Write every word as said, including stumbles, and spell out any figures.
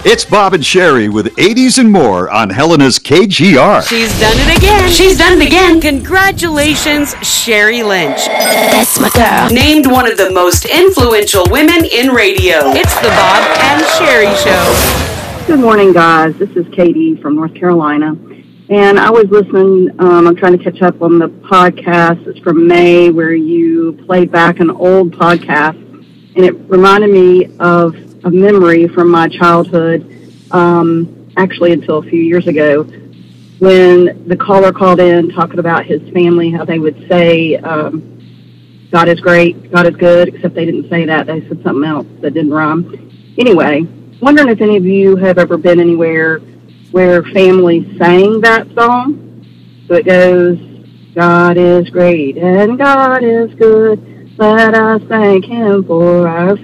It's Bob and Sherry with eighties and more on Helena's K G R. She's done it again. She's done it again. Congratulations, Sherry Lynch. That's my girl. Named one of the most influential women in radio. It's the Bob and Sherry Show. Good morning, guys. This is Katie from North Carolina. And I was listening, um, I'm trying to catch up on the podcast. It's from May, where you played back an old podcast. And it reminded me of a memory from my childhood, um, actually until a few years ago, when the caller called in talking about his family, how they would say, um, God is great, God is good, except they didn't say that. They said something else that didn't rhyme. Anyway, wondering if any of you have ever been anywhere where families sang that song. So it goes, God is great and God is good. Let us thank him for our